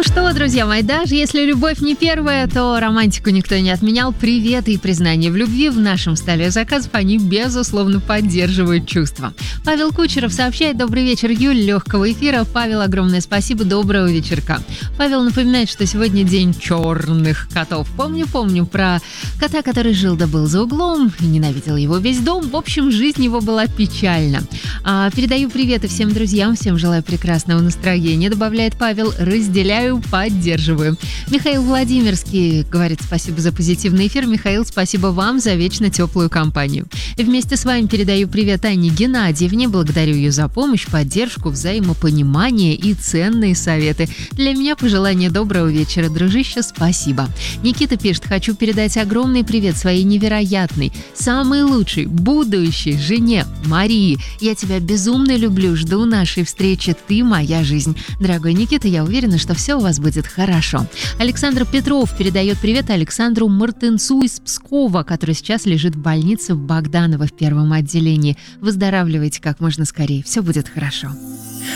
Ну что, друзья мои, даже если любовь не первая, то романтику никто не отменял. Привет и признание в любви в нашем столе заказов, они, безусловно, поддерживают чувства. Павел Кучеров сообщает: добрый вечер, Юль, легкого эфира. Павел, огромное спасибо, доброго вечерка. Павел напоминает, что сегодня день черных котов. Помню про кота, который жил да был за углом, ненавидел его весь дом. В общем, жизнь его была печальна. Передаю приветы всем друзьям, всем желаю прекрасного настроения, добавляет Павел, разделяю, поддерживаю. Михаил Владимирский говорит: спасибо за позитивный эфир. Михаил, спасибо вам за вечно теплую компанию. Вместе с вами передаю привет Анне Геннадьевне, благодарю ее за помощь, поддержку, взаимопонимание и ценные советы. Для меня пожелание доброго вечера, дружище, спасибо. Никита пишет: хочу передать огромный привет своей невероятной, самой лучшей, будущей жене Марии. Я тебя безумно люблю, жду нашей встречи, ты моя жизнь. Дорогой Никита, я уверена, что все у вас будет хорошо. Александр Петров передает привет Александру Мартынцу из Пскова, который сейчас лежит в больнице в Богданово в первом отделении. Выздоравливайте как можно скорее, все будет хорошо.